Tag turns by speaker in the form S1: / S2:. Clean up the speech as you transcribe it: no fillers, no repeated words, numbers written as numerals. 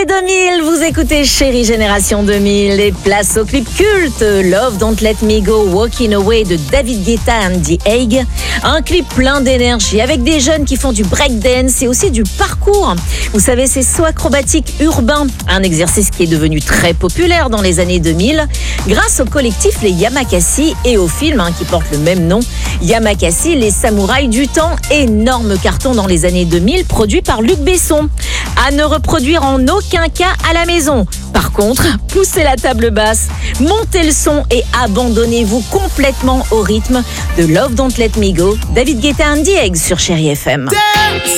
S1: années 2000, vous écoutez Chérie Génération 2000 et place au clip culte Love Don't Let Me Go Walking Away de David Guetta and The Hague. Un clip plein d'énergie avec des jeunes qui font du breakdance et aussi du parcours. Vous savez, c'est saut acrobatique urbain, un exercice qui est devenu très populaire dans les années 2000 grâce au collectif Les Yamakasi et au film qui porte le même nom, Yamakasi, les samouraïs du temps, énorme carton dans les années 2000 produit par Luc Besson. À ne reproduire en aucun cas à la maison. Par contre, poussez la table basse, montez le son et abandonnez-vous complètement au rythme de Love Don't Let Me Go, David Guetta and The Hague sur Chérie FM.